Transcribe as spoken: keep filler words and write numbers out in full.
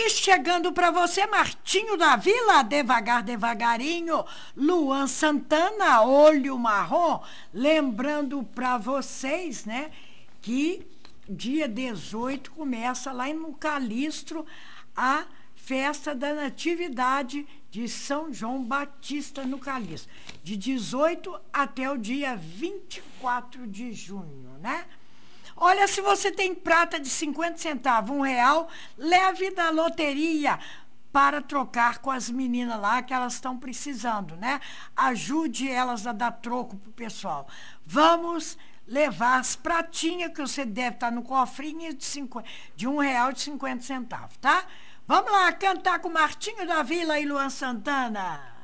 aí, chegando para você, Martinho da Vila, devagar, devagarinho, Luan Santana, Olho Marrom, lembrando para vocês, né, que dia dezoito começa lá no Calistro a festa da Natividade de São João Batista no Calistro, de dezoito até o dia vinte e quatro de junho, né? Olha, se você tem prata de cinquenta centavos, um real, leve na loteria para trocar com as meninas lá, que elas estão precisando, né? Ajude elas a dar troco pro pessoal. Vamos levar as pratinhas, que você deve estar no cofrinho de, cinquenta, de um real e cinquenta centavos, tá? Vamos lá cantar com Martinho da Vila e Luan Santana.